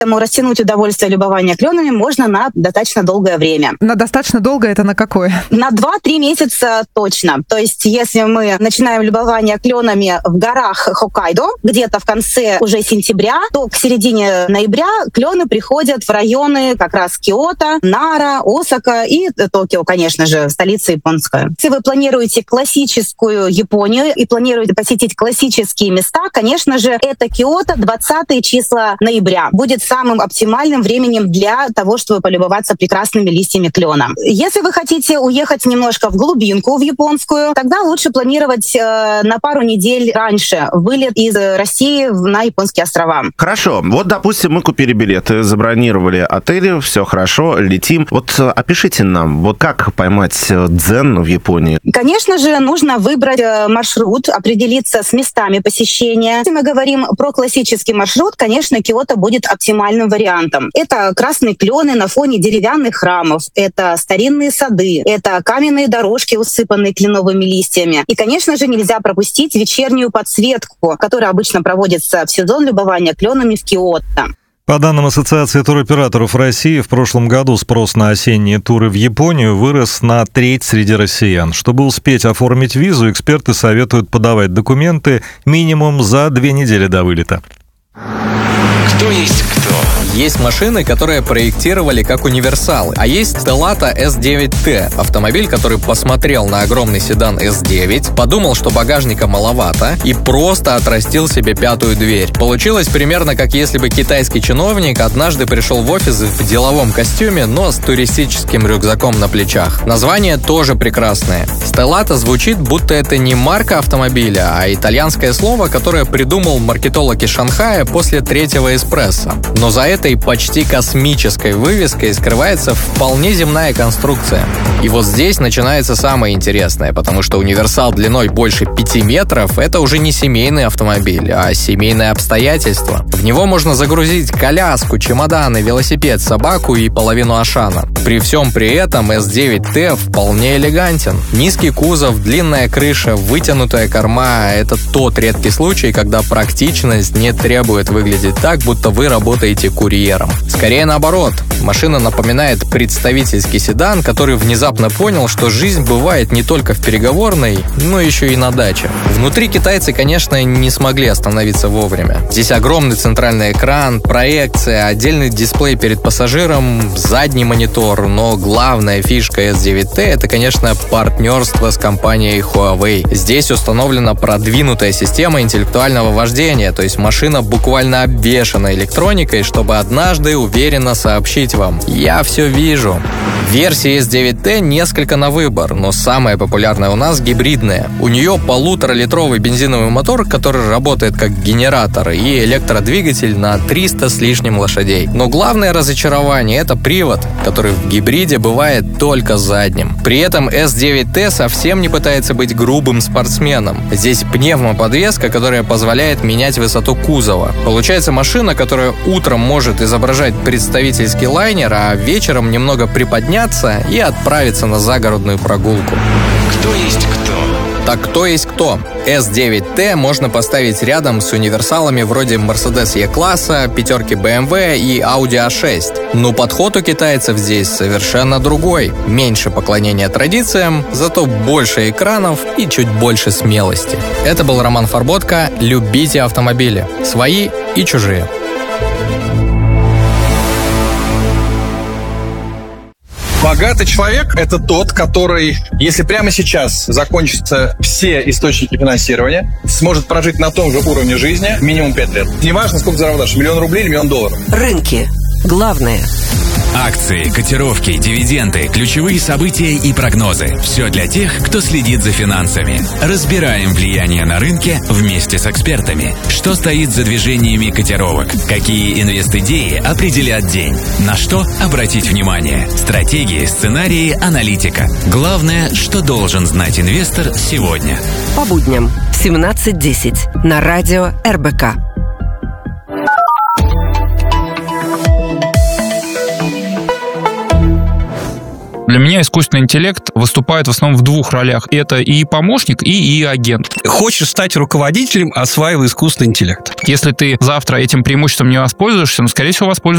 Поэтому растянуть удовольствие любования кленами можно на достаточно долгое время. На достаточно долго это на какое? На 2-3 месяца точно. То есть если мы начинаем любование кленами в горах Хоккайдо, где-то в конце уже сентября, то к середине ноября клены приходят в районы как раз Киото, Нара, Осака и Токио, конечно же, столица японская. Если вы планируете классическую Японию и планируете посетить классические места, конечно же, это Киото, 20 числа ноября. Будет самым оптимальным временем для того, чтобы полюбоваться прекрасными листьями клена. Если вы хотите уехать немножко в глубинку, в японскую, тогда лучше планировать на пару недель раньше вылет из России на японские острова. Хорошо. Вот, допустим, мы купили билеты, забронировали отели, все хорошо, летим. Вот опишите нам, вот как поймать дзен в Японии? Конечно же, нужно выбрать маршрут, определиться с местами посещения. Если мы говорим про классический маршрут, конечно, Киото будет оптимальным вариантом. Это красные клены на фоне деревянных храмов, это старинные сады, это каменные дорожки, усыпанные кленовыми листьями. И, конечно же, нельзя пропустить вечернюю подсветку, которая обычно проводится в сезон любования кленами в Киото. По данным Ассоциации туроператоров России, в прошлом году спрос на осенние туры в Японию вырос на треть среди россиян. Чтобы успеть оформить визу, эксперты советуют подавать документы минимум за 2 недели до вылета. Кто есть кто? Есть машины, которые проектировали как универсалы, а есть Stelato S9T, автомобиль, который посмотрел на огромный седан S9, подумал, что багажника маловато, и просто отрастил себе 5-ю дверь. Получилось примерно как если бы китайский чиновник однажды пришел в офис в деловом костюме, но с туристическим рюкзаком на плечах. Название тоже прекрасное. Stelato звучит, будто это не марка автомобиля, а итальянское слово, которое придумал маркетолог из Шанхая после 3-го эспрессо. Но за этой почти космической вывеской скрывается вполне земная конструкция. И вот здесь начинается самое интересное, потому что универсал длиной больше 5 метров — это уже не семейный автомобиль, а семейное обстоятельство. В него можно загрузить коляску, чемоданы, велосипед, собаку и половину Ашана. При всем при этом S9T вполне элегантен. Низкий кузов, длинная крыша, вытянутая корма — это тот редкий случай, когда практичность не требует выглядеть так, будто вы работаете курьером. Скорее наоборот, машина напоминает представительский седан, который внезапно понял, что жизнь бывает не только в переговорной, но еще и на даче. Внутри китайцы, конечно, не смогли остановиться вовремя. Здесь огромный центральный экран, проекция, отдельный дисплей перед пассажиром, задний монитор, но главная фишка S9T — это, конечно, партнерство с компанией Huawei. Здесь установлена продвинутая система интеллектуального вождения, то есть машина буквально обвешана электроникой, чтобы однажды уверенно сообщить вам: «Я все вижу». Версии S9T несколько на выбор, но самая популярная у нас гибридная. У нее 1,5-литровый бензиновый мотор, который работает как генератор, и электродвигатель на 300 с лишним лошадей. Но главное разочарование — это привод, который в гибриде бывает только задним. При этом S9T совсем не пытается быть грубым спортсменом. Здесь пневмоподвеска, которая позволяет менять высоту кузова. Получается машина, которая утром может изображать представительский лайнер, а вечером немного приподняться и отправиться на загородную прогулку. Кто есть кто? Так кто есть кто? S9T можно поставить рядом с универсалами вроде Mercedes E-класса, 5-ки BMW и Audi A6. Но подход у китайцев здесь совершенно другой. Меньше поклонения традициям, зато больше экранов и чуть больше смелости. Это был Роман Фарботко. Любите автомобили. Свои и чужие. Богатый человек – это тот, который, если прямо сейчас закончатся все источники финансирования, сможет прожить на том же уровне жизни минимум 5 лет. Неважно, сколько заработаешь – $1 миллион рублей или $1 миллион. Рынки. Главное. Акции, котировки, дивиденды, ключевые события и прогнозы. Все для тех, кто следит за финансами. Разбираем влияние на рынке вместе с экспертами. Что стоит за движениями котировок? Какие инвест-идеи определят день? На что обратить внимание? Стратегии, сценарии, аналитика. Главное, что должен знать инвестор сегодня. По будням в 17:10 на радио РБК. Для меня искусственный интеллект выступает в основном в двух ролях. Это и помощник, и агент. Хочешь стать руководителем, осваивай искусственный интеллект. Если ты завтра этим преимуществом не воспользуешься, скорее всего, воспользуешься